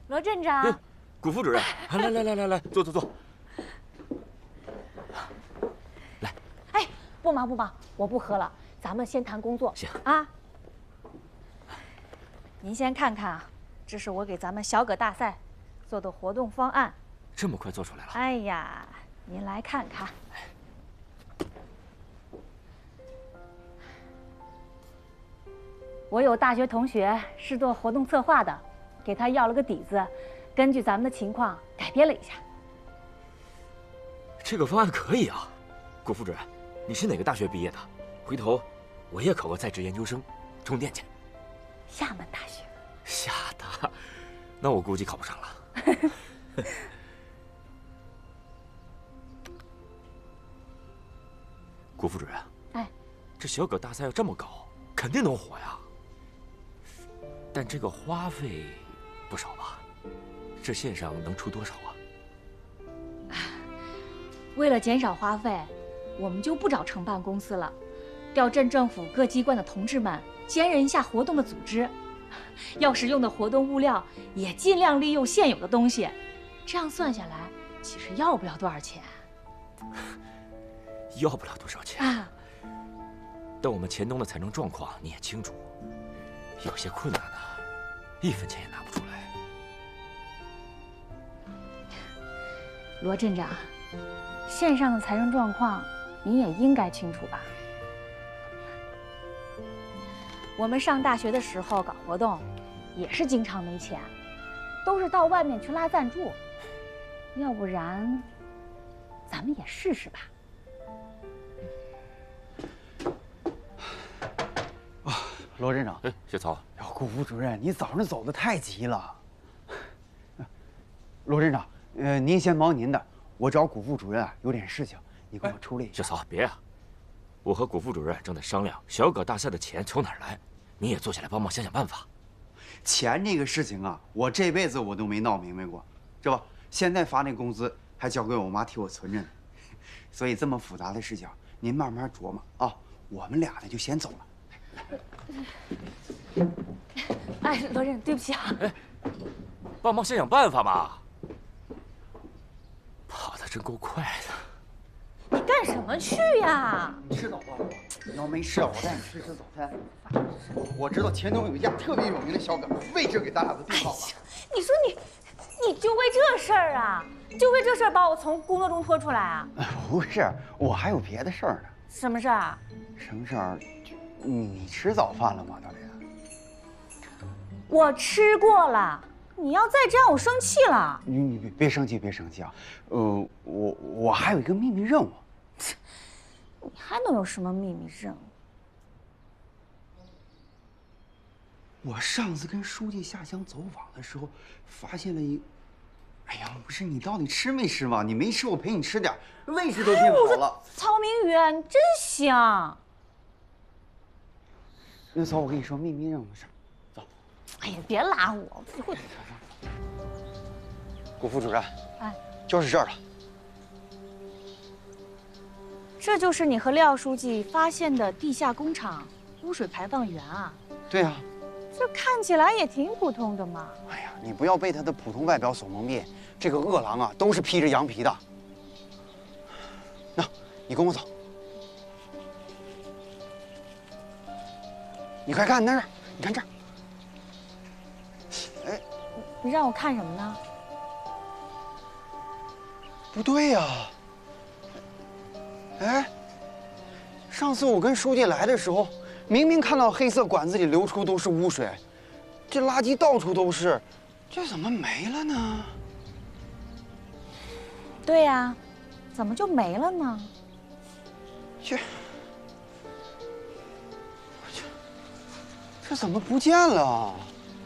罗镇长， 谷副主任，来，坐。来， 哎，不忙，我不喝了，咱们先谈工作。 行啊。您先看看啊，这是我给咱们小葛大赛做的活动方案。 这么快做出来了？ 哎呀，您来看看。我有大学同学是做活动策划的，给他要了个底子，根据咱们的情况改编了一下。 这个方案可以啊，谷副主任，你是哪个大学毕业的？回头我也考个在职研究生，充电去。 厦门大学。 厦大，那我估计考不上了。谷副主任， 哎， 这小葛大赛要这么搞，肯定能火呀。但这个花费不少吧？这线上能出多少啊？ 为了减少花费，我们就不找承办公司了，调镇政府各机关的同志们兼任一下活动的组织。要使用的活动物料也尽量利用现有的东西，这样算下来，其实要不了多少钱。 要不了多少钱啊！ 但我们前东的财政状况你也清楚，有些困难啊，1分钱也拿不出来。 罗镇长，线上的财政状况您也应该清楚吧？我们上大学的时候搞活动，也是经常没钱，都是到外面去拉赞助。要不然，咱们也试试吧。 罗镇长， 哎，小曹， 谷副主任，你早上走的太急了。罗镇长，您先忙您的，我找谷副主任有点事情，你给我处理一下。 小曹，别呀，我和谷副主任正在商量小葛大赛的钱从哪儿来，你也坐下来帮忙想想办法。 钱这个事情啊，我这辈子我都没闹明白过，是吧？现在发那工资还交给我妈替我存着呢，所以这么复杂的事情您慢慢琢磨啊。我们俩呢就先走了。 哎，罗镇，对不起啊。 哎，帮忙想想办法嘛。跑得真够快的。 你干什么去呀？ 你吃早饭了吗？你要没吃啊，我带你去吃早餐。我知道前头有一家特别有名的小葛，位置给咱俩都定好了。 你说你就为这事儿啊？就为这事儿把我从工作中拖出来啊？ 不是，我还有别的事儿呢。 什么事儿啊？ 什么事儿？你吃早饭了吗，大莲？ 我吃过了。你要再这样，我生气了。 你别生气，别生气啊。我还有一个秘密任务。 你还能有什么秘密任务？ 我上次跟书记下乡走访的时候，发现了一……哎呀，不是你到底吃没吃嘛？你没吃，我陪你吃点，位置都定好了。 曹明宇，你真香。 那走，我跟你说秘密任务的事儿。走。 哎呀，别拉我自己会。 谷副主任， 哎， 就是这儿了。 这就是你和廖书记发现的地下工厂污水排放源啊？ 对啊。 这看起来也挺普通的嘛。 哎呀，你不要被它的普通外表所蒙蔽。这个饿狼啊，都是披着羊皮的。那，你跟我走。你快看那儿，你看这儿。哎， 你让我看什么呢？ 不对呀。哎，上次我跟书记来的时候，明明看到黑色管子里流出都是污水，这垃圾到处都是，这怎么没了呢？ 对呀，怎么就没了呢？ 这怎么不见了？